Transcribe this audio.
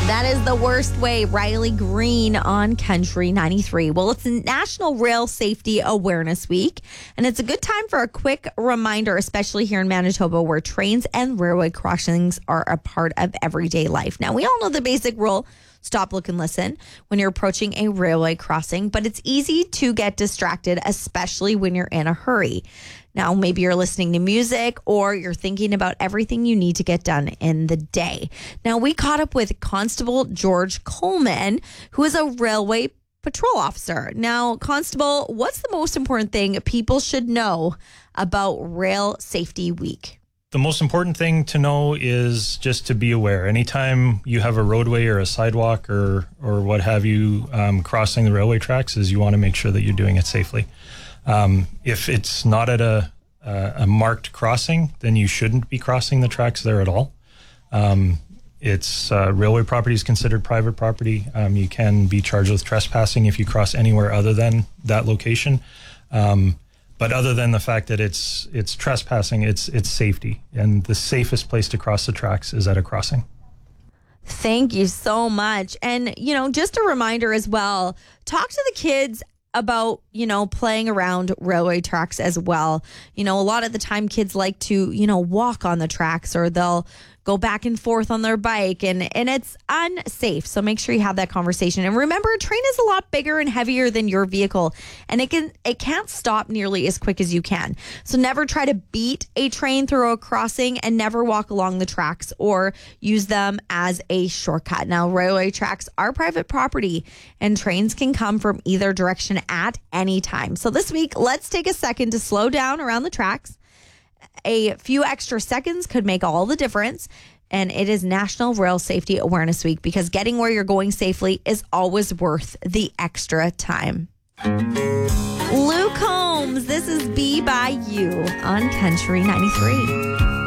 That is The Worst Way, Riley Green on Country 93. Well, it's National Rail Safety Awareness Week, and it's a good time for a quick reminder, especially here in Manitoba, where trains and railway crossings are a part of everyday life. Now, we all know the basic rule: stop, look, and listen when you're approaching a railway crossing, but it's easy to get distracted, especially when you're in a hurry. Now, maybe you're listening to music or you're thinking about everything you need to get done in the day. Now, we caught up with Constable George Coleman, who is a railway patrol officer. Now, Constable, what's the most important thing people should know about Rail Safety Week? The most important thing to know is just to be aware. Anytime you have a roadway or a sidewalk or what have you crossing the railway tracks, is you want to make sure that you're doing it safely. If it's not at a marked crossing, then you shouldn't be crossing the tracks there at all. It's railway property is considered private property. You can be charged with trespassing if you cross anywhere other than that location. But other than the fact that it's trespassing, it's safety. And the safest place to cross the tracks is at a crossing. Thank you so much. And, just a reminder as well, talk to the kids about, playing around railway tracks as well. A lot of the time kids like to, walk on the tracks, or they'll go back and forth on their bike, and it's unsafe. So make sure you have that conversation. And remember, a train is a lot bigger and heavier than your vehicle, and it can't stop nearly as quick as you can. So never try to beat a train through a crossing, and never walk along the tracks or use them as a shortcut. Now, railway tracks are private property, and trains can come from either direction at any time. So this week, let's take a second to slow down around the tracks. A few extra seconds could make all the difference. And it is National Rail Safety Awareness Week, because getting where you're going safely is always worth the extra time. Luke Combs, this is Be By You on Country 93.